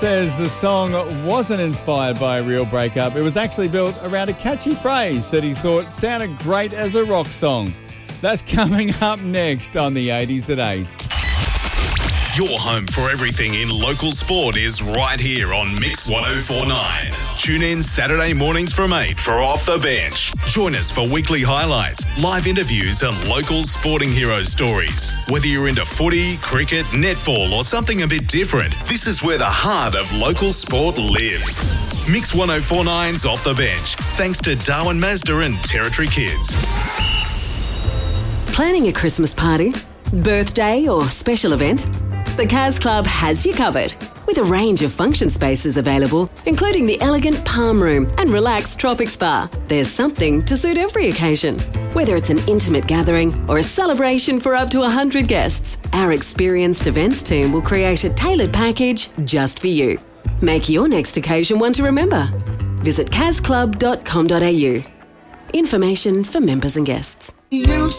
Says the song wasn't inspired by a real breakup. It was actually built around a catchy phrase that he thought sounded great as a rock song. That's coming up next on the 80s at 8. Your home for everything in local sport is right here on Mix 104.9. Tune in Saturday mornings from 8 for Off the Bench. Join us for weekly highlights, live interviews and local sporting hero stories. Whether you're into footy, cricket, netball or something a bit different, this is where the heart of local sport lives. Mix 104.9's Off the Bench, thanks to Darwin Mazda and Territory Kids. Planning a Christmas party, birthday or special event? The Kaz Club has you covered with a range of function spaces available, including the elegant Palm Room and relaxed Tropic Spa. There's something to suit every occasion. Whether it's an intimate gathering or a celebration for up to 100 guests, our experienced events team will create a tailored package just for you. Make your next occasion one to remember. Visit kazclub.com.au. Information for members and guests.